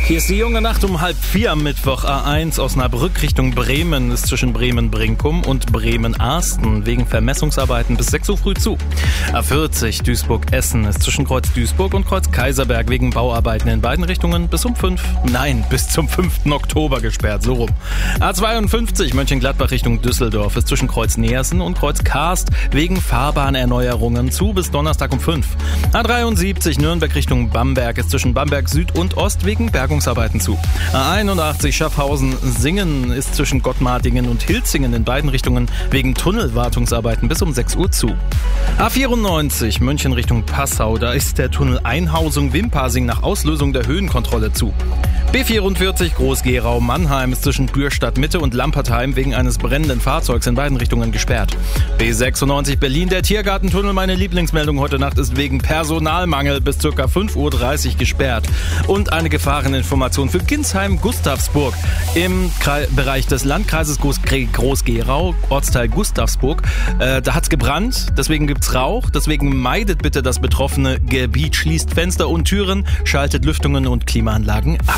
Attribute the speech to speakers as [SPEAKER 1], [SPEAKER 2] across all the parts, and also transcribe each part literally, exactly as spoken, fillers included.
[SPEAKER 1] Hier ist die junge Nacht um halb vier am Mittwoch. A eins Osnabrück Richtung Bremen ist zwischen Bremen-Brinkum und Bremen-Arsten wegen Vermessungsarbeiten bis sechs Uhr früh zu. A vierzig Duisburg-Essen ist zwischen Kreuz Duisburg und Kreuz Kaiserberg wegen Bauarbeiten in beiden Richtungen bis um fünf, nein, bis zum fünften Oktober gesperrt, so rum. A zweiundfünfzig Mönchengladbach Richtung Düsseldorf ist zwischen Kreuz Neersen und Kreuz Karst wegen Fahrbahnerneuerungen zu bis Donnerstag um fünf. A dreiundsiebzig Nürnberg Richtung Bamberg ist zwischen Bamberg Süd und Ost wegen Bergungsarbeiten zu. A einundachtzig Schaffhausen-Singen ist zwischen Gottmartingen und Hilzingen in beiden Richtungen wegen Tunnelwartungsarbeiten bis um sechs Uhr zu. A vierundneunzig München Richtung Passau, da ist der Tunnel Einhausung-Wimpasing nach Auslösung der Höhenkontrolle zu. B vierundvierzig Groß-Gerau-Mannheim ist zwischen Bürstadt-Mitte und Lampertheim wegen eines brennenden Fahrzeugs in beiden Richtungen gesperrt. B sechsundneunzig Berlin, der Tiergartentunnel, meine Lieblingsmeldung heute Nacht, ist wegen Personalmangel bis ca. fünf Uhr dreißig gesperrt. Und eine Gefahreninformation für Ginsheim-Gustavsburg im Kre- Bereich des Landkreises Groß- Groß-Gerau, Ortsteil Gustavsburg. Äh, da hat's gebrannt, deswegen gibt's Rauch, deswegen meidet bitte das betroffene Gebiet, schließt Fenster und Türen, schaltet Lüftungen und Klimaanlagen ab.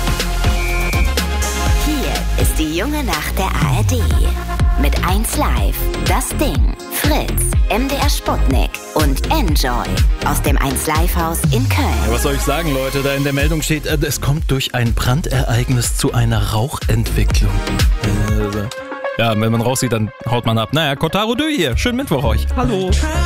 [SPEAKER 2] Hier ist die junge Nacht der A R D. Mit eins Live, das Ding, Fritz, M D R Sputnik und Enjoy aus dem eins Live Haus in Köln.
[SPEAKER 1] Ja, was soll ich sagen, Leute? Da in der Meldung steht, äh, es kommt durch ein Brandereignis zu einer Rauchentwicklung. Äh, ja, wenn man raussieht, dann haut man ab. Naja, Kotaro Dö hier. Schönen Mittwoch euch. Hallo.